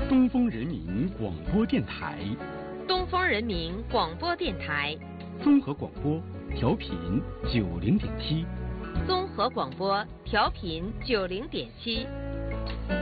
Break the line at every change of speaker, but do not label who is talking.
东风人民广播电台，
东风人民广播电台，
综合广播，调频90.7，
综合广播调频90.7。